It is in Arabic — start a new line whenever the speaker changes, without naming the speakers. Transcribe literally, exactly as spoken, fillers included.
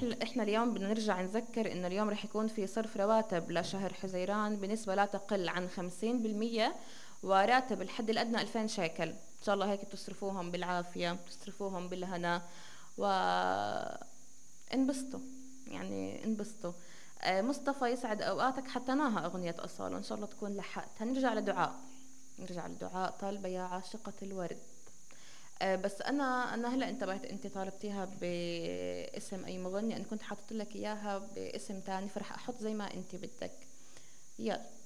احنا احنا اليوم بدنا نرجع نذكر انه اليوم رح يكون في صرف رواتب لشهر حزيران بنسبة لا تقل عن خمسين بالمية، وراتب الحد الأدنى ألفين شيكل. إن شاء الله هيك تصرفوهم بالعافية، تصرفوهم بالهنا، وانبسطوا، يعني انبسطوا. آه، مصطفى يسعد أوقاتك، حطيناها أغنية أصالة، إن شاء الله تكون لحقتها. نرجع لدعاء، نرجع لدعاء طالبة يا عاشقة الورد. آه، بس انا انا هلا انتبهت، انت طالبتيها باسم اي مغني، انا كنت حاطط لك اياها باسم تاني، فرح احط زي ما انت بدك. يلا.